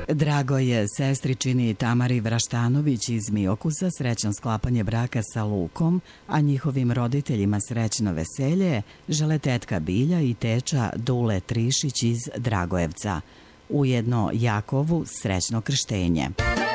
Dragoj sestričini Tamari Vraštanović iz Miokusa srećno sklapanje braka sa Lukom, a njihovim roditeljima srećno veselje žele tetka Bilja i teča Dule Trišić iz Dragojevca. Ujedno Jakovu srećno krštenje.